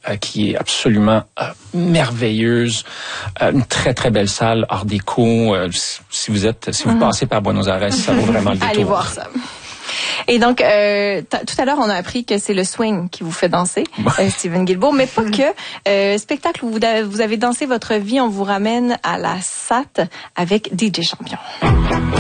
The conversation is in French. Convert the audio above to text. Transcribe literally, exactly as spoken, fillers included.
euh, qui est absolument euh, merveilleuse, euh, une très très belle salle, art déco. Euh, si vous êtes, si vous mm-hmm. passez par Buenos Aires, ça vaut vraiment le détour. Allez voir ça. Et donc, euh, tout à l'heure, on a appris que c'est le swing qui vous fait danser, euh, Steven Guilbeault, mais pas que. Euh, spectacle où vous, vous avez dansé votre vie, on vous ramène à la S A T avec D J Champion.